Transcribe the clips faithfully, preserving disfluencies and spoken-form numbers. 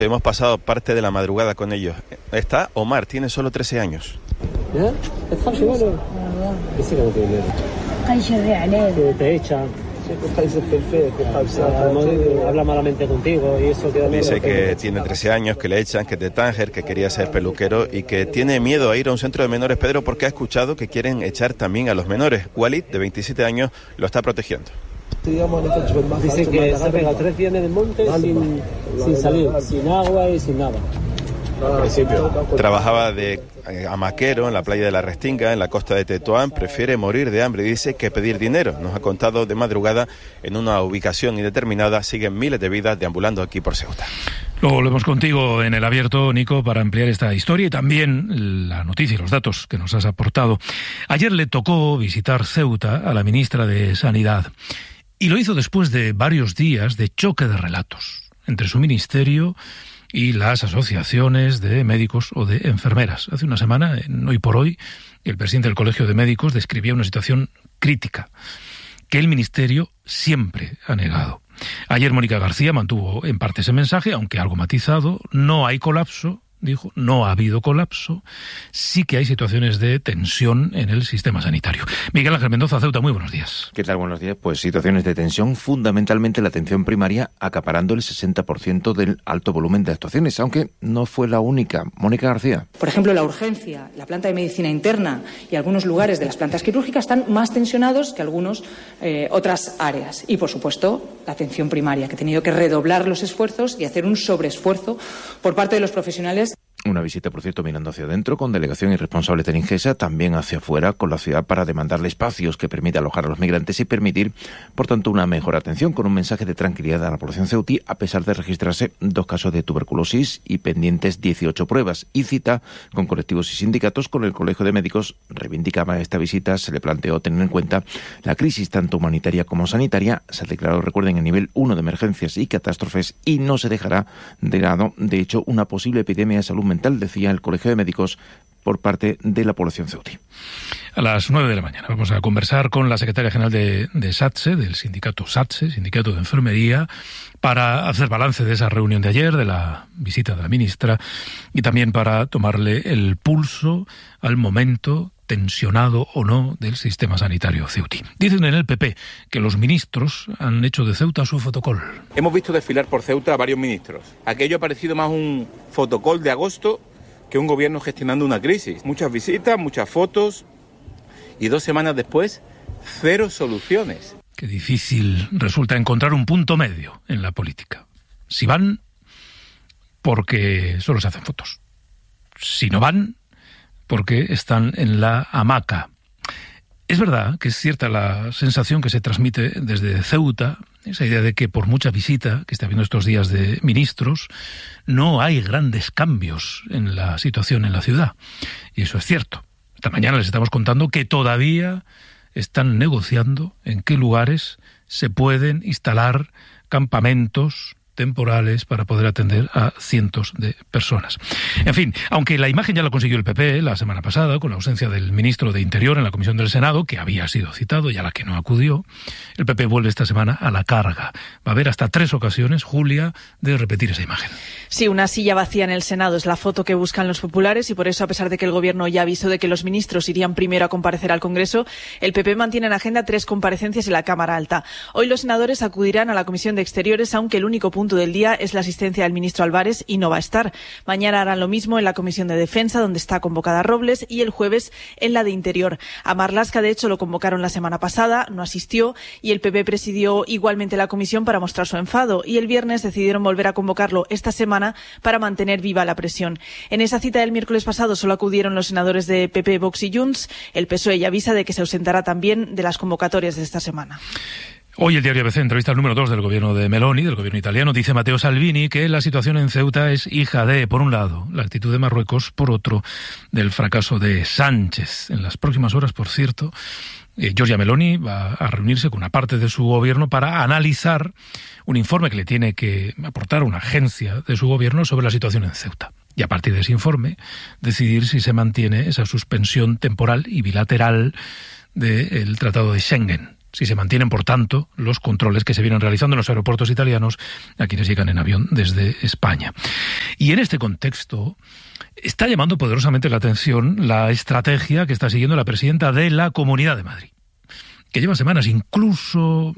Hemos pasado parte de la madrugada con ellos. Está Omar, tiene solo trece años. Te echan. Habla malamente contigo y eso queda. Dice que tiene trece años, que le echan, que es de Tánger, que quería ser peluquero y que tiene miedo a ir a un centro de menores, Pedro, porque ha escuchado que quieren echar también a los menores. Walid, de veintisiete años, lo está protegiendo. Dice que se ha pegado tres días en el monte sin, sin salir, sin agua y sin nada. Trabajaba de eh, hamaquero en la playa de la Restinga, en la costa de Tetuán. Prefiere morir de hambre, dice, que pedir dinero. Nos ha contado de madrugada en una ubicación indeterminada. Siguen miles de vidas deambulando aquí por Ceuta. Luego volvemos contigo en el abierto, Nico, para ampliar esta historia y también la noticia y los datos que nos has aportado. Ayer le tocó visitar Ceuta a la ministra de Sanidad y lo hizo después de varios días de choque de relatos entre su ministerio y las asociaciones de médicos o de enfermeras. Hace una semana, en Hoy por Hoy, el presidente del Colegio de Médicos describía una situación crítica que el Ministerio siempre ha negado. Ayer Mónica García mantuvo en parte ese mensaje, aunque algo matizado. No hay colapso, dijo, no ha habido colapso. Sí que hay situaciones de tensión en el sistema sanitario. Miguel Ángel Mendoza, Ceuta, muy buenos días. ¿Qué tal? Buenos días. Pues situaciones de tensión, fundamentalmente la atención primaria, acaparando el sesenta por ciento del alto volumen de actuaciones, aunque no fue la única. Mónica García. Por ejemplo, la urgencia, la planta de medicina interna y algunos lugares de las plantas quirúrgicas están más tensionados que algunas eh, otras áreas. Y, por supuesto, la atención primaria, que ha tenido que redoblar los esfuerzos y hacer un sobreesfuerzo por parte de los profesionales. Una visita, por cierto, mirando hacia adentro, con delegación y responsables de Ingesa, también hacia afuera, con la ciudad, para demandarle espacios que permita alojar a los migrantes y permitir, por tanto, una mejor atención, con un mensaje de tranquilidad a la población ceutí, a pesar de registrarse dos casos de tuberculosis y pendientes dieciocho pruebas. Y cita con colectivos y sindicatos. Con el Colegio de Médicos reivindicaba esta visita, se le planteó tener en cuenta la crisis tanto humanitaria como sanitaria. Se ha declarado, recuerden, el nivel uno de emergencias y catástrofes y no se dejará de lado, de hecho, una posible epidemia de salud mental, decía el Colegio de Médicos, por parte de la población ceutí. A las nueve de la mañana vamos a conversar con la secretaria general de, de SATSE, del sindicato SATSE, Sindicato de Enfermería, para hacer balance de esa reunión de ayer, de la visita de la ministra, y también para tomarle el pulso al momento tensionado o no del sistema sanitario ceutí. Dicen en el P P que los ministros han hecho de Ceuta su fotocol. Hemos visto desfilar por Ceuta a varios ministros. Aquello ha parecido más un fotocol de agosto que un gobierno gestionando una crisis. Muchas visitas, muchas fotos y dos semanas después, cero soluciones. Qué difícil resulta encontrar un punto medio en la política. Si van, porque solo se hacen fotos. Si no van, porque están en la hamaca. Es verdad que es cierta la sensación que se transmite desde Ceuta, esa idea de que por mucha visita que está habiendo estos días de ministros, no hay grandes cambios en la situación en la ciudad. Y eso es cierto. Esta mañana les estamos contando que todavía están negociando en qué lugares se pueden instalar campamentos temporales para poder atender a cientos de personas. En fin, aunque la imagen ya la consiguió el P P la semana pasada, con la ausencia del ministro de Interior en la Comisión del Senado, que había sido citado y a la que no acudió, el P P vuelve esta semana a la carga. Va a haber hasta tres ocasiones, Julia, de repetir esa imagen. Sí, una silla vacía en el Senado es la foto que buscan los populares y por eso, a pesar de que el Gobierno ya avisó de que los ministros irían primero a comparecer al Congreso, el P P mantiene en agenda tres comparecencias en la Cámara Alta. Hoy los senadores acudirán a la Comisión de Exteriores, aunque el único punto del día es la asistencia del ministro Álvarez y no va a estar. Mañana harán lo mismo en la Comisión de Defensa, donde está convocada Robles, y el jueves en la de Interior. A Marlaska, de hecho, lo convocaron la semana pasada, no asistió, y el P P presidió igualmente la comisión para mostrar su enfado, y el viernes decidieron volver a convocarlo esta semana para mantener viva la presión. En esa cita del miércoles pasado solo acudieron los senadores de P P, Vox y Junts. El P S O E ya avisa de que se ausentará también de las convocatorias de esta semana. Hoy el diario A B C entrevista al número dos del gobierno de Meloni, del gobierno italiano. Dice Matteo Salvini que la situación en Ceuta es hija de, por un lado, la actitud de Marruecos, por otro, del fracaso de Sánchez. En las próximas horas, por cierto, eh, Giorgia Meloni va a reunirse con una parte de su gobierno para analizar un informe que le tiene que aportar una agencia de su gobierno sobre la situación en Ceuta. Y a partir de ese informe, decidir si se mantiene esa suspensión temporal y bilateral del Tratado de Schengen. si se mantienen, por tanto, los controles que se vienen realizando en los aeropuertos italianos a quienes llegan en avión desde España. Y en este contexto está llamando poderosamente la atención la estrategia que está siguiendo la presidenta de la Comunidad de Madrid, que lleva semanas, incluso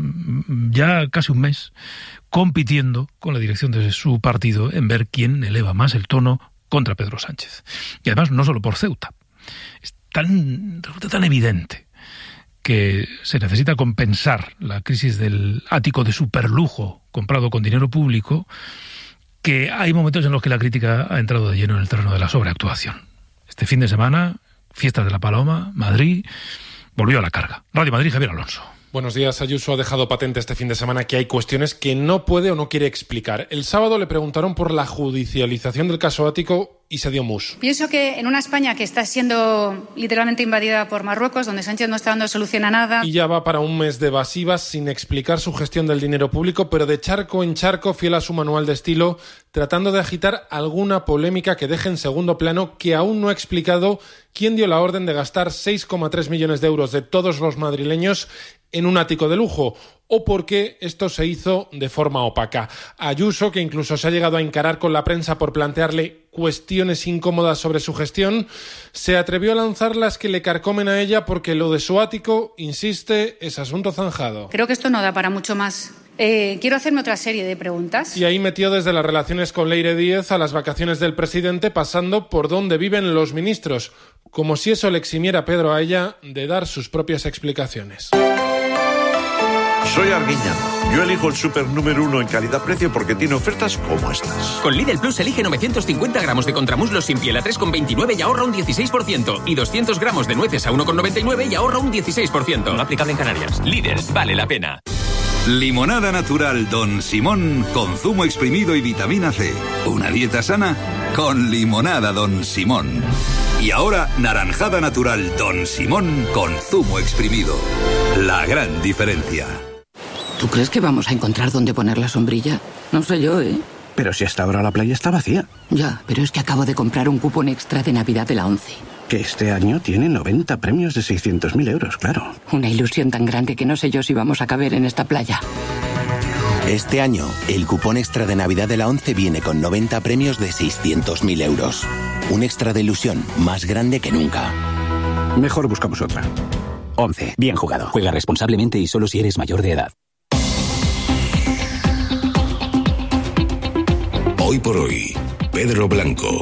ya casi un mes, compitiendo con la dirección de su partido en ver quién eleva más el tono contra Pedro Sánchez. Y además no solo por Ceuta. Es tan, resulta tan evidente que se necesita compensar la crisis del ático de superlujo comprado con dinero público, que hay momentos en los que la crítica ha entrado de lleno en el terreno de la sobreactuación. Este fin de semana, fiesta de la Paloma, Madrid volvió a la carga. Radio Madrid, Javier Alonso. Buenos días. Ayuso ha dejado patente este fin de semana que hay cuestiones que no puede o no quiere explicar. El sábado le preguntaron por la judicialización del caso ático y se dio mus. Pienso que en una España que está siendo literalmente invadida por Marruecos, donde Sánchez no está dando solución a nada. Y ya va para un mes de evasivas sin explicar su gestión del dinero público, pero de charco en charco, fiel a su manual de estilo, tratando de agitar alguna polémica que deje en segundo plano, que aún no ha explicado quién dio la orden de gastar seis coma tres millones de euros de todos los madrileños en un ático de lujo, o por qué esto se hizo de forma opaca. Ayuso, que incluso se ha llegado a encarar con la prensa por plantearle cuestiones incómodas sobre su gestión, se atrevió a lanzar las que le carcomen a ella porque lo de su ático, insiste, es asunto zanjado. Creo que esto no da para mucho más. Eh, quiero hacerme otra serie de preguntas. Y ahí metió desde las relaciones con Leire Díez a las vacaciones del presidente, pasando por dónde viven los ministros, como si eso le eximiera a Pedro a ella de dar sus propias explicaciones. Soy Arguiñano. Yo elijo el súper número uno en calidad-precio porque tiene ofertas como estas. Con Lidl Plus elige novecientos cincuenta gramos de contramuslos sin piel a tres con veintinueve y ahorra un dieciséis por ciento. Y doscientos gramos de nueces a uno con noventa y nueve y ahorra un dieciséis por ciento. No aplicable en Canarias. Lidl, vale la pena. Limonada natural Don Simón con zumo exprimido y vitamina C. Una dieta sana con limonada Don Simón. Y ahora naranjada natural Don Simón con zumo exprimido. La gran diferencia. ¿Tú crees que vamos a encontrar dónde poner la sombrilla? No sé yo, ¿eh? Pero si hasta ahora la playa está vacía. Ya, pero es que acabo de comprar un cupón extra de Navidad de la ONCE. Que este año tiene noventa premios de seiscientos mil euros, claro. Una ilusión tan grande que no sé yo si vamos a caber en esta playa. Este año, el cupón extra de Navidad de la ONCE viene con noventa premios de seiscientos mil euros. Un extra de ilusión más grande que nunca. Mejor buscamos otra. ONCE. Bien jugado. Juega responsablemente y solo si eres mayor de edad. Hoy por hoy, Pedro Blanco.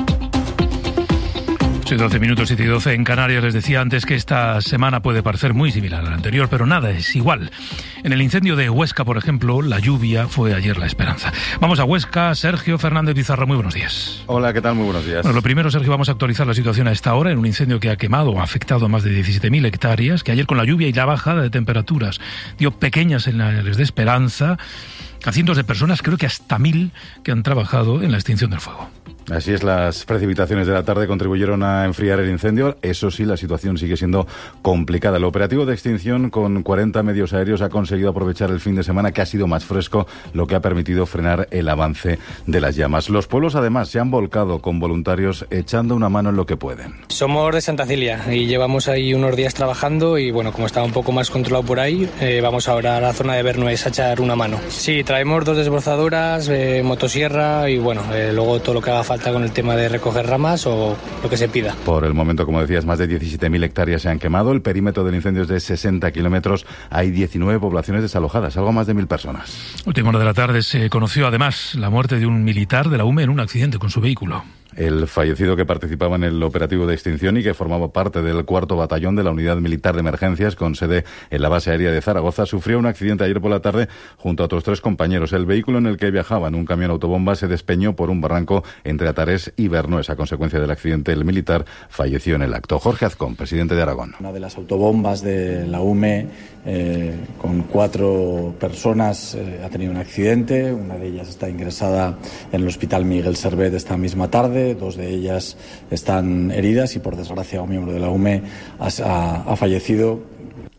Sí, doce minutos, siete y doce en Canarias. Les decía antes que esta semana puede parecer muy similar a la anterior, pero nada es igual. En el incendio de Huesca, por ejemplo, la lluvia fue ayer la esperanza. Vamos a Huesca. Sergio Fernández Pizarro, muy buenos días. Hola, ¿qué tal? Muy buenos días. Bueno, lo primero, Sergio, vamos a actualizar la situación a esta hora en un incendio que ha quemado o ha afectado a más de diecisiete mil hectáreas, que ayer con la lluvia y la bajada de temperaturas dio pequeñas señales de esperanza a cientos de personas, creo que hasta mil, que han trabajado en la extinción del fuego. Así es, las precipitaciones de la tarde contribuyeron a enfriar el incendio. Eso sí, la situación sigue siendo complicada. El operativo de extinción con cuarenta medios aéreos ha conseguido aprovechar el fin de semana, que ha sido más fresco, lo que ha permitido frenar el avance de las llamas. Los pueblos, además, se han volcado con voluntarios echando una mano en lo que pueden. Somos de Santa Cilia y llevamos ahí unos días trabajando y, bueno, como estaba un poco más controlado por ahí, eh, vamos ahora a la zona de Bernués a echar una mano. Sí, traemos dos desbrozadoras, eh, motosierra y, bueno, eh, luego todo lo que haga falta con el tema de recoger ramas o lo que se pida. Por el momento, como decías, más de diecisiete mil hectáreas se han quemado. El perímetro del incendio es de sesenta kilómetros. Hay diecinueve poblaciones desalojadas, algo más de mil personas. Última hora de la tarde se conoció además la muerte de un militar de la U M E en un accidente con su vehículo. El fallecido, que participaba en el operativo de extinción y que formaba parte del cuarto batallón de la Unidad Militar de Emergencias con sede en la base aérea de Zaragoza, sufrió un accidente ayer por la tarde junto a otros tres compañeros. El vehículo en el que viajaban, un camión autobomba, se despeñó por un barranco entre Atarés y Bernués. A consecuencia del accidente, el militar falleció en el acto. Jorge Azcón, presidente de Aragón. Una de las autobombas de la U M E eh, con cuatro personas eh, ha tenido un accidente. Una de ellas está ingresada en el Hospital Miguel Servet esta misma tarde. Dos de ellas están heridas y, por desgracia, un miembro de la U M E ha, ha, ha fallecido.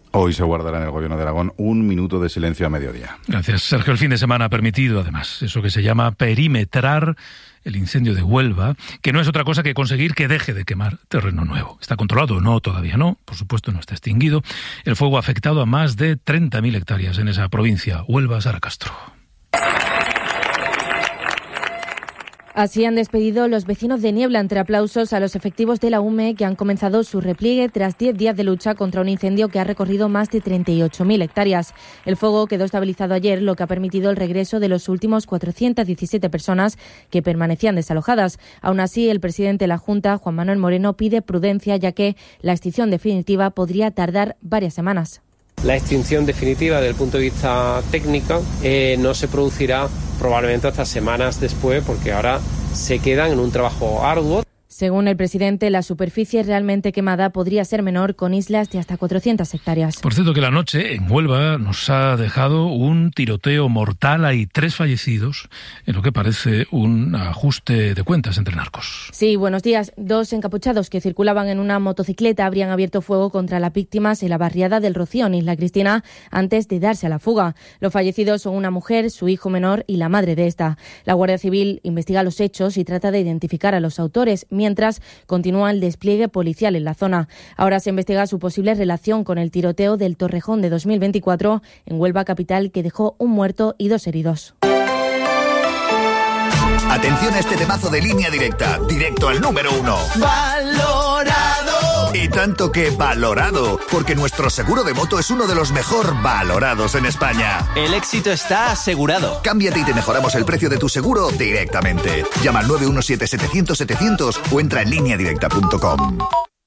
Hoy se guardará en el Gobierno de Aragón un minuto de silencio a mediodía. Gracias, Sergio. El fin de semana ha permitido, además, eso que se llama perimetrar el incendio de Huelva, que no es otra cosa que conseguir que deje de quemar terreno nuevo. ¿Está controlado? No, todavía no. Por supuesto, no está extinguido. El fuego ha afectado a más de treinta mil hectáreas en esa provincia. Huelva, Sara Castro. Así han despedido los vecinos de Niebla entre aplausos a los efectivos de la U M E que han comenzado su repliegue tras diez días de lucha contra un incendio que ha recorrido más de treinta y ocho mil hectáreas. El fuego quedó estabilizado ayer, lo que ha permitido el regreso de los últimos cuatrocientas diecisiete personas que permanecían desalojadas. Aún así, el presidente de la Junta, Juan Manuel Moreno, pide prudencia ya que la extinción definitiva podría tardar varias semanas. La extinción definitiva desde el punto de vista técnico eh, no se producirá probablemente hasta semanas después, porque ahora se quedan en un trabajo arduo. Según el presidente, la superficie realmente quemada podría ser menor, con islas de hasta cuatrocientas hectáreas. Por cierto, que la noche en Huelva nos ha dejado un tiroteo mortal. Hay tres fallecidos en lo que parece un ajuste de cuentas entre narcos. Sí, buenos días. Dos encapuchados que circulaban en una motocicleta habrían abierto fuego contra las víctimas en la barriada del Rocío, en Isla Cristina, antes de darse a la fuga. Los fallecidos son una mujer, su hijo menor y la madre de esta. La Guardia Civil investiga los hechos y trata de identificar a los autores, mientras continúa el despliegue policial en la zona. Ahora se investiga su posible relación con el tiroteo del Torrejón de dos mil veinticuatro en Huelva capital, que dejó un muerto y dos heridos. Atención a este temazo de Línea Directa, directo al número uno. ¡Valorado! Y tanto que valorado, porque nuestro seguro de moto es uno de los mejor valorados en España. El éxito está asegurado. Cámbiate y te mejoramos el precio de tu seguro directamente. Llama al nueve uno siete, setecientos, setecientos o entra en línea directa punto com.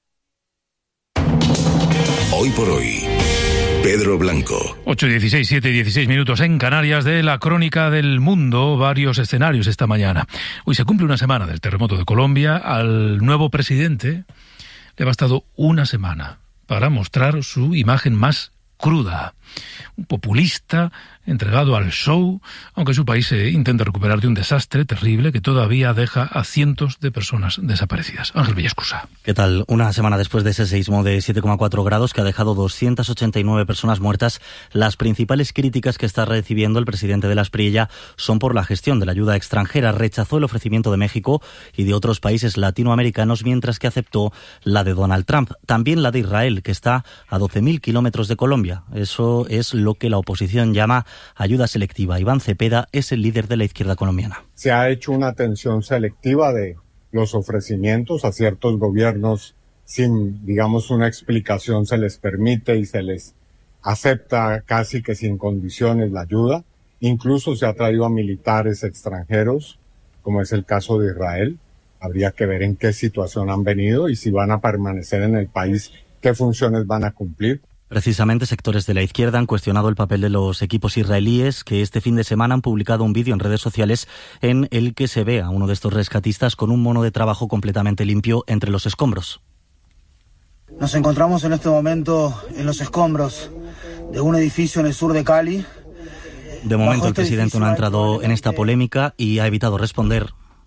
Hoy por hoy, Pedro Blanco. ocho y dieciséis, siete y dieciséis minutos en Canarias de la Crónica del Mundo. Varios escenarios esta mañana. Hoy se cumple una semana del terremoto de Colombia. Al nuevo presidente le ha bastado una semana para mostrar su imagen más cruda. Un populista entregado al show, aunque su país se intenta recuperar de un desastre terrible que todavía deja a cientos de personas desaparecidas. Ángel Villascusa. ¿Qué tal? Una semana después de ese seísmo de siete coma cuatro grados que ha dejado doscientas ochenta y nueve personas muertas, las principales críticas que está recibiendo el presidente de la Asprilla son por la gestión de la ayuda extranjera. Rechazó el ofrecimiento de México y de otros países latinoamericanos, mientras que aceptó la de Donald Trump. También la de Israel, que está a doce mil kilómetros de Colombia. Eso es lo que la oposición llama ayuda selectiva. Iván Cepeda es el líder de la izquierda colombiana. Se ha hecho una atención selectiva de los ofrecimientos a ciertos gobiernos sin, digamos, una explicación, se les permite y se les acepta casi que sin condiciones la ayuda. Incluso se ha traído a militares extranjeros, como es el caso de Israel. Habría que ver en qué situación han venido y si van a permanecer en el país, qué funciones van a cumplir. Precisamente, sectores de la izquierda han cuestionado el papel de los equipos israelíes, que este fin de semana han publicado un vídeo en redes sociales en el que se ve a uno de estos rescatistas con un mono de trabajo completamente limpio entre los escombros. Nos encontramos en este momento en los escombros de un edificio en el sur de Cali. De momento el presidente no ha entrado en esta polémica y ha evitado responder.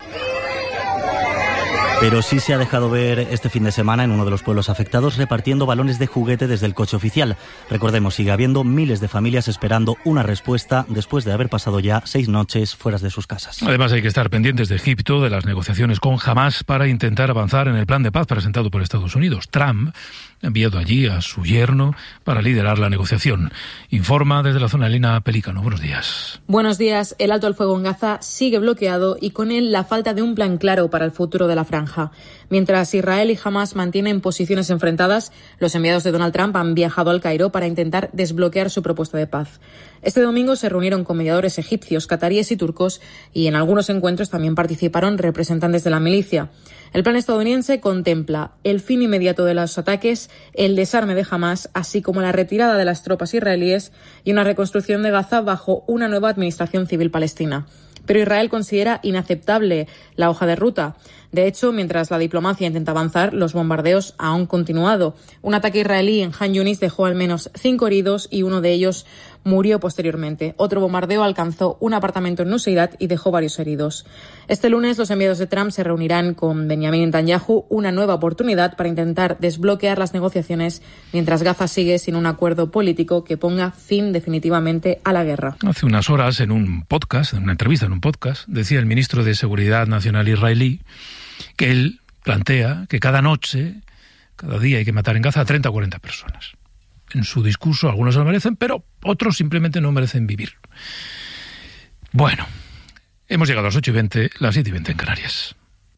Pero sí se ha dejado ver este fin de semana en uno de los pueblos afectados repartiendo balones de juguete desde el coche oficial. Recordemos, sigue habiendo miles de familias esperando una respuesta después de haber pasado ya seis noches fuera de sus casas. Además, hay que estar pendientes de Egipto, de las negociaciones con Hamás para intentar avanzar en el plan de paz presentado por Estados Unidos. Trump ha enviado allí a su yerno para liderar la negociación. Informa desde la zona Elena Pelícano. Buenos días. Buenos días. El alto al fuego en Gaza sigue bloqueado y con él la falta de un plan claro para el futuro de la franja. Mientras Israel y Hamás mantienen posiciones enfrentadas, los enviados de Donald Trump han viajado al Cairo para intentar desbloquear su propuesta de paz. Este domingo se reunieron con mediadores egipcios, cataríes y turcos, y en algunos encuentros también participaron representantes de la milicia. El plan estadounidense contempla el fin inmediato de los ataques, el desarme de Hamás, así como la retirada de las tropas israelíes y una reconstrucción de Gaza bajo una nueva administración civil palestina. Pero Israel considera inaceptable la hoja de ruta. De hecho, mientras la diplomacia intenta avanzar, los bombardeos han continuado. Un ataque israelí en Han Yunis dejó al menos cinco heridos y uno de ellos murió posteriormente. Otro bombardeo alcanzó un apartamento en Nuseirat y dejó varios heridos. Este lunes los enviados de Trump se reunirán con Benjamin Netanyahu, una nueva oportunidad para intentar desbloquear las negociaciones mientras Gaza sigue sin un acuerdo político que ponga fin definitivamente a la guerra. Hace unas horas, en un podcast, en una entrevista en un podcast, decía el ministro de Seguridad Nacional israelí que él plantea que cada noche, cada día hay que matar en Gaza a treinta o cuarenta personas. En su discurso algunos lo merecen, pero otros simplemente no merecen vivir. Bueno, hemos llegado a las ocho y veinte, las siete y veinte en Canarias.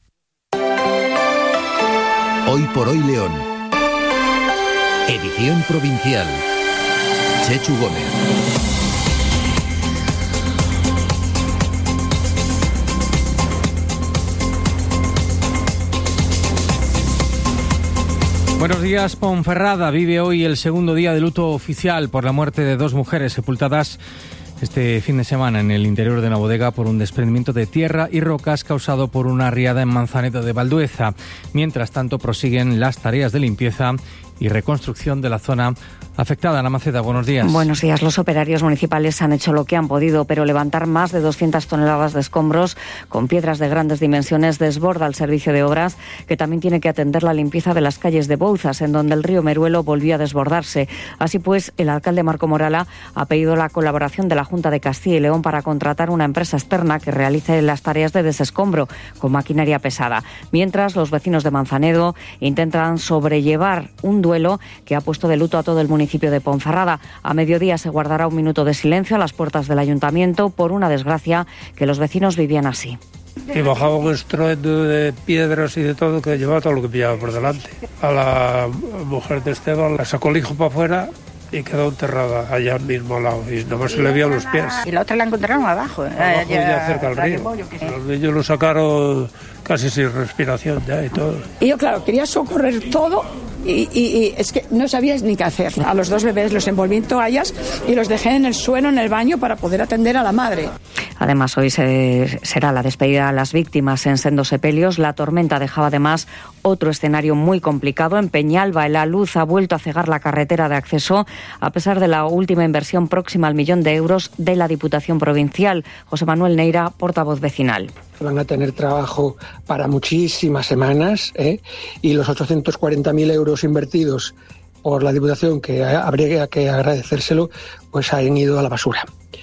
Hoy por hoy León. Edición provincial. Chechu Gómez. Buenos días. Ponferrada vive hoy el segundo día de luto oficial por la muerte de dos mujeres sepultadas este fin de semana en el interior de una bodega por un desprendimiento de tierra y rocas causado por una riada en Manzanedo de Valdueza. Mientras tanto, prosiguen las tareas de limpieza y reconstrucción de la zona afectada. Ana Maceda, buenos días. Buenos días. Los operarios municipales han hecho lo que han podido, pero levantar más de doscientas toneladas de escombros con piedras de grandes dimensiones desborda el servicio de obras, que también tiene que atender la limpieza de las calles de Bouzas, en donde el río Meruelo volvió a desbordarse. Así pues, el alcalde Marco Morala ha pedido la colaboración de la Junta de Castilla y León para contratar una empresa externa que realice las tareas de desescombro con maquinaria pesada. Mientras, los vecinos de Manzanedo intentan sobrellevar un duelo que ha puesto de luto a todo el municipio de Ponferrada. A mediodía se guardará un minuto de silencio a las puertas del ayuntamiento por una desgracia que los vecinos vivían así. Y bajaba un estruendo de piedras y de todo que llevaba todo lo que pillaba por delante. A la mujer de Esteban la sacó el hijo para afuera y quedó enterrada allá mismo al lado y nomás se le vio los pies. Y la otra la encontraron abajo. Abajo ya, ya cerca del río. Los niños lo sacaron casi sin respiración ya y todo. Y yo, claro, quería socorrer todo y, y, y es que no sabías ni qué hacer. A los dos bebés los envolví en toallas y los dejé en el suelo, en el baño, para poder atender a la madre. Además, hoy se, será la despedida a las víctimas en sendos sepelios. La tormenta dejaba además otro escenario muy complicado. En Peñalba, la luz ha vuelto a cegar la carretera de acceso, a pesar de la última inversión próxima al millón de euros de la Diputación Provincial. José Manuel Neira, portavoz vecinal. Van a tener trabajo para muchísimas semanas, ¿eh? Y los ochocientos cuarenta mil euros invertidos por la Diputación, que habría que agradecérselo, pues han ido a la basura.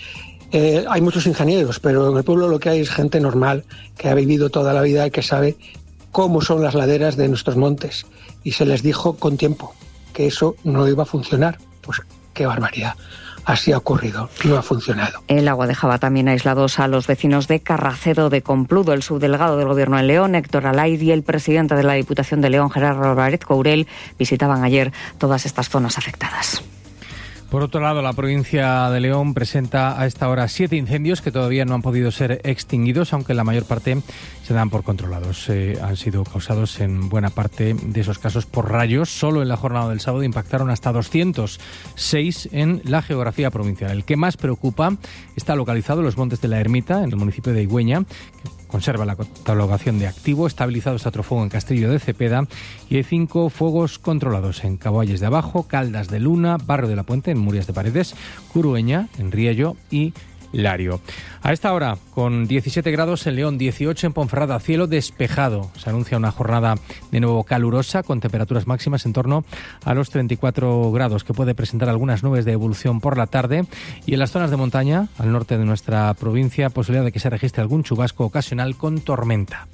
Eh, hay muchos ingenieros, pero en el pueblo lo que hay es gente normal, que ha vivido toda la vida y que sabe cómo son las laderas de nuestros montes. Y se les dijo con tiempo que eso no iba a funcionar. Pues qué barbaridad. Así ha ocurrido, no ha funcionado. El agua dejaba también aislados a los vecinos de Carracedo de Compludo. El subdelegado del Gobierno en León, Héctor Alaid, y el presidente de la Diputación de León, Gerardo Álvarez Courel, visitaban ayer todas estas zonas afectadas. Por otro lado, la provincia de León presenta a esta hora siete incendios que todavía no han podido ser extinguidos, aunque la mayor parte se dan por controlados. Eh, han sido causados en buena parte de esos casos por rayos. Solo en la jornada del sábado impactaron hasta doscientos seis en la geografía provincial. El que más preocupa está localizado en los Montes de la Ermita, en el municipio de Higüeña, que conserva la catalogación de activo. Estabilizado está otro fuego en Castillo de Cepeda y hay cinco fuegos controlados en Caboalles de Abajo, Caldas de Luna, Barrio de la Puente, en Murias de Paredes, Curueña, en Riello y Lario. A esta hora, con diecisiete grados en León, dieciocho en Ponferrada, cielo despejado. Se anuncia una jornada de nuevo calurosa, con temperaturas máximas en torno a los treinta y cuatro grados, que puede presentar algunas nubes de evolución por la tarde. Y en las zonas de montaña, al norte de nuestra provincia, posibilidad de que se registre algún chubasco ocasional con tormenta.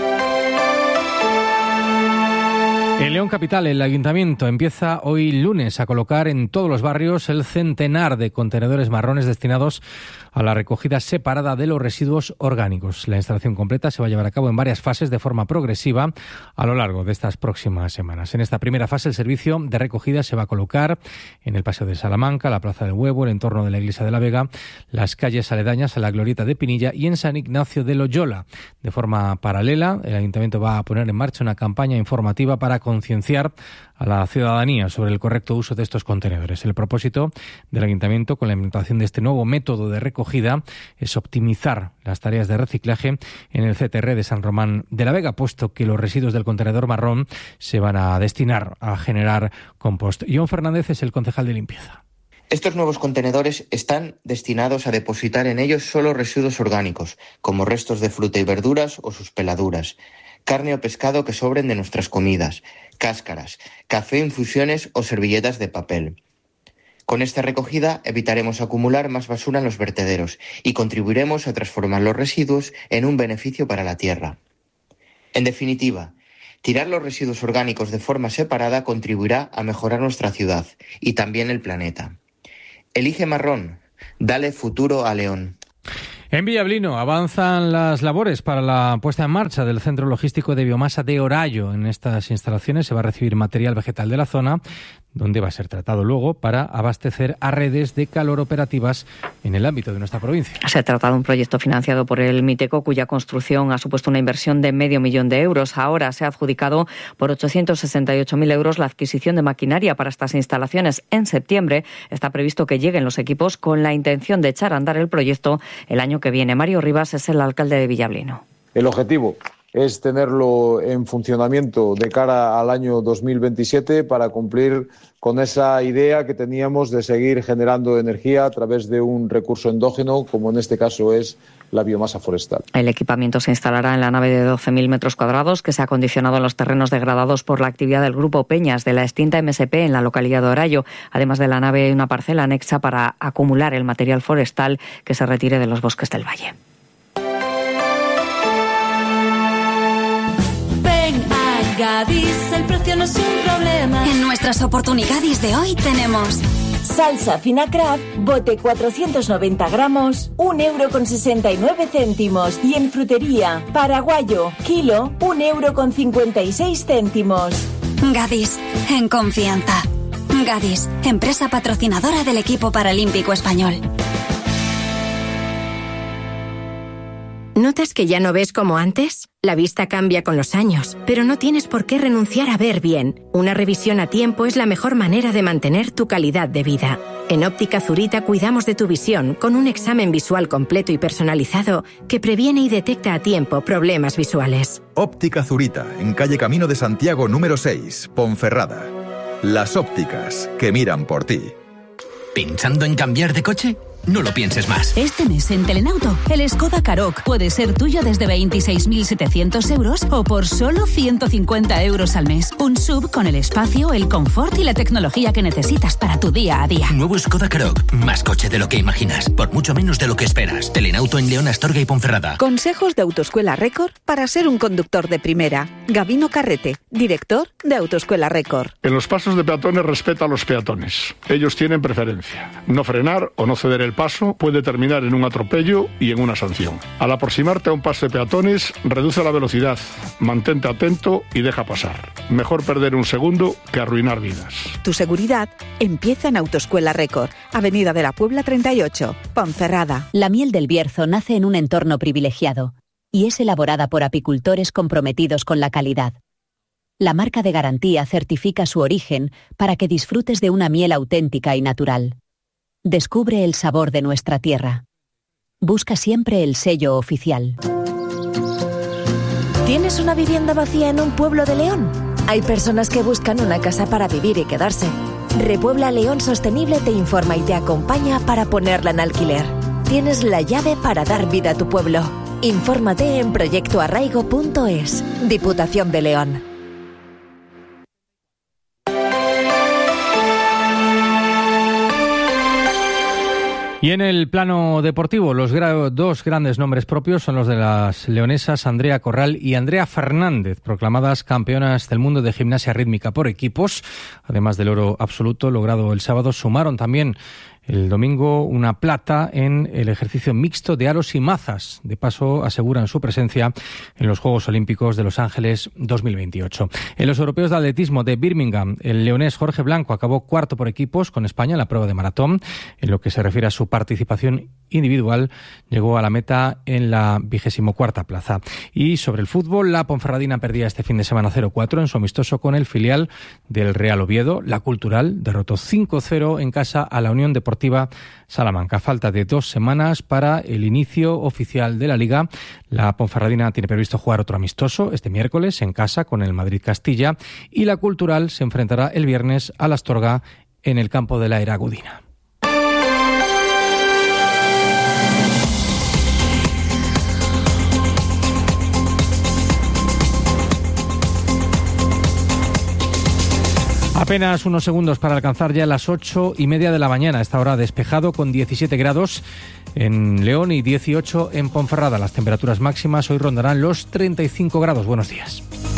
En León Capital, el Ayuntamiento empieza hoy lunes a colocar en todos los barrios el centenar de contenedores marrones destinados a la recogida separada de los residuos orgánicos. La instalación completa se va a llevar a cabo en varias fases de forma progresiva a lo largo de estas próximas semanas. En esta primera fase, el servicio de recogida se va a colocar en el Paseo de Salamanca, la Plaza del Huevo, el entorno de la Iglesia de la Vega, las calles aledañas a la Glorieta de Pinilla y en San Ignacio de Loyola. De forma paralela, el Ayuntamiento va a poner en marcha una campaña informativa para concienciar a la ciudadanía sobre el correcto uso de estos contenedores. El propósito del Ayuntamiento con la implementación de este nuevo método de recogida es optimizar las tareas de reciclaje en el C T R de San Román de la Vega, puesto que los residuos del contenedor marrón se van a destinar a generar compost. John Fernández es el concejal de limpieza. Estos nuevos contenedores están destinados a depositar en ellos solo residuos orgánicos, como restos de fruta y verduras o sus peladuras, carne o pescado que sobren de nuestras comidas, cáscaras, café, infusiones o servilletas de papel. Con esta recogida evitaremos acumular más basura en los vertederos y contribuiremos a transformar los residuos en un beneficio para la tierra. En definitiva, tirar los residuos orgánicos de forma separada contribuirá a mejorar nuestra ciudad y también el planeta. Elige marrón, dale futuro a León. En Villablino avanzan las labores para la puesta en marcha del centro logístico de biomasa de Orayo. En estas instalaciones se va a recibir material vegetal de la zona, donde va a ser tratado luego para abastecer a redes de calor operativas en el ámbito de nuestra provincia. Se trata de un proyecto financiado por el Miteco, cuya construcción ha supuesto una inversión de medio millón de euros. Ahora se ha adjudicado por ochocientos sesenta y ocho mil euros la adquisición de maquinaria para estas instalaciones. En septiembre está previsto que lleguen los equipos con la intención de echar a andar el proyecto el año que viene. Mario Rivas es el alcalde de Villablino. El objetivo es tenerlo en funcionamiento de cara al año dos mil veintisiete para cumplir con esa idea que teníamos de seguir generando energía a través de un recurso endógeno, como en este caso es la biomasa forestal. El equipamiento se instalará en la nave de doce mil metros cuadrados que se ha acondicionado en los terrenos degradados por la actividad del Grupo Peñas de la extinta M S P en la localidad de Orayo. Además de la nave, hay una parcela anexa para acumular el material forestal que se retire de los bosques del valle. Gadis, el precio no es un problema. En nuestras oportunidades de hoy tenemos salsa fina Kraft, bote cuatrocientos noventa gramos, un euro con sesenta y nueve céntimos. Y en frutería, paraguayo, kilo, un euro con cincuenta y seis céntimos. Gadis, en confianza. Gadis, empresa patrocinadora del equipo paralímpico español. ¿Notas que ya no ves como antes? La vista cambia con los años, pero no tienes por qué renunciar a ver bien. Una revisión a tiempo es la mejor manera de mantener tu calidad de vida. En Óptica Zurita cuidamos de tu visión con un examen visual completo y personalizado que previene y detecta a tiempo problemas visuales. Óptica Zurita, en calle Camino de Santiago número seis, Ponferrada. Las ópticas que miran por ti. ¿Pensando en cambiar de coche? No lo pienses más. Este mes en Telenauto, el Skoda Karoq puede ser tuyo desde veintiséis mil setecientos euros o por solo ciento cincuenta euros al mes. Un sub con el espacio, el confort y la tecnología que necesitas para tu día a día. Nuevo Skoda Karoq. Más coche de lo que imaginas, por mucho menos de lo que esperas. Telenauto en León, Astorga y Ponferrada. Consejos de Autoescuela Record para ser un conductor de primera. Gabino Carrete, director de Autoescuela Record. En los pasos de peatones respeta a los peatones. Ellos tienen preferencia. No frenar o no ceder el paso puede terminar en un atropello y en una sanción. Al aproximarte a un paso de peatones, reduce la velocidad, mantente atento y deja pasar. Mejor perder un segundo que arruinar vidas. Tu seguridad empieza en Autoescuela Record, Avenida de la Puebla treinta y ocho, Ponferrada. La miel del Bierzo nace en un entorno privilegiado y es elaborada por apicultores comprometidos con la calidad. La marca de garantía certifica su origen para que disfrutes de una miel auténtica y natural. Descubre el sabor de nuestra tierra. Busca siempre el sello oficial. ¿Tienes una vivienda vacía en un pueblo de León? Hay personas que buscan una casa para vivir y quedarse. Repuebla León Sostenible te informa y te acompaña para ponerla en alquiler. Tienes la llave para dar vida a tu pueblo. Infórmate en proyecto arraigo punto es. Diputación de León. Y en el plano deportivo, los gra- dos grandes nombres propios son los de las leonesas Andrea Corral y Andrea Fernández, proclamadas campeonas del mundo de gimnasia rítmica por equipos. Además del oro absoluto logrado el sábado, sumaron también el domingo una plata en el ejercicio mixto de aros y mazas. De paso, aseguran su presencia en los Juegos Olímpicos de Los Ángeles dos mil veintiocho. En los europeos de atletismo de Birmingham, el leonés Jorge Blanco acabó cuarto por equipos con España en la prueba de maratón. En lo que se refiere a su participación individual, llegó a la meta en la vigésimo cuarta plaza. Y sobre el fútbol, la Ponferradina perdía este fin de semana cero cuatro en su amistoso con el filial del Real Oviedo. La Cultural derrotó cinco cero en casa a la Unión Deportiva Salamanca. Falta de dos semanas para el inicio oficial de la Liga. La Ponferradina tiene previsto jugar otro amistoso este miércoles en casa con el Madrid Castilla y la Cultural se enfrentará el viernes a la Astorga en el campo de la Era Gudina. Apenas unos segundos para alcanzar ya las ocho y media de la mañana. A esta hora despejado con diecisiete grados en León y dieciocho en Ponferrada. Las temperaturas máximas hoy rondarán los treinta y cinco grados. Buenos días.